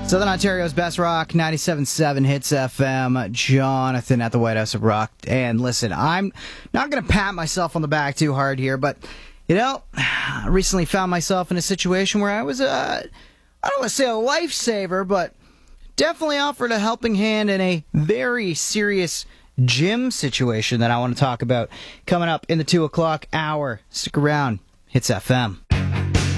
Southern Ontario's best rock, 97.7 Hits FM. Jonathan at the White House of Rock. And listen, I'm not going to pat myself on the back too hard here, but, I recently found myself in a situation where I was, I don't want to say a lifesaver, but definitely offered a helping hand in a very serious gym situation that I want to talk about coming up in the 2 o'clock hour. Stick around. Hits FM.